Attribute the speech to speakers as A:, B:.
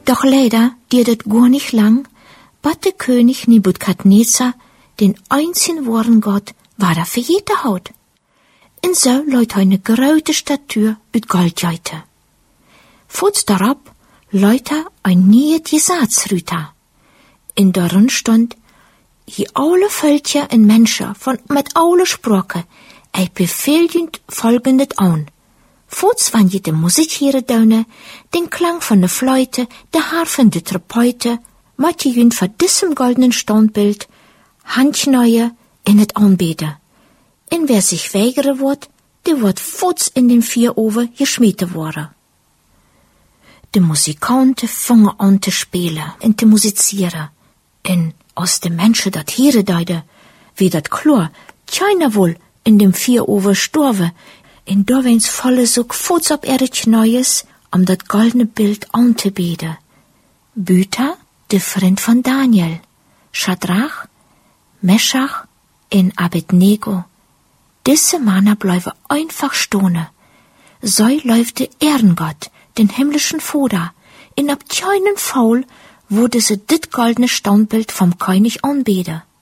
A: Doch leider diert es gar nicht lang, bat der König Nebukadnezar den einzigen wahren Gott war verjeten haut. Und so leut eine große Statue ut Gold jeite. Futs darauf leut ein neues Gesatzrüter. In darin stand, je alle Völker und Menschen mit alle Sprache, befehlt folgendes an. Futs wann je de Musik hier daune, den Klang von der Fleute, der Harfen der Trompete, mat je jün vor diesem goldenen Standbild, Handkneue in het anbeten. En wer sich weigere wird, der wird futs in den 4 Oven geschmieten worden. De Musikanten fangen an te spelen en te musicieren. En als de Menschen dat hier deiden, wie dat klar, keiner wohl in dem 4 Oven storven, en da wens falle so futs op ihre Knäues, dat goldene Bild an te beten. Büta, de Freund von Daniel, Schadrach, Meschach en Abednego. Diese Männer bleiben einfach stehen. So läuft der Ehrengott, den himmlischen Vater, in ab keinen Fall wurde sie dit goldene Standbild vom König anbeten.